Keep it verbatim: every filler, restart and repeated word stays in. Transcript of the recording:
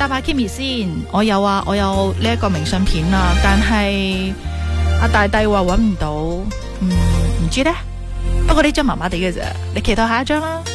答下 Kimi 先，我有啊，我有呢一個明信片啊，但係阿大帝話搵唔到，嗯，唔知咧。不過呢張麻麻地嘅啫，你期待下一張啦。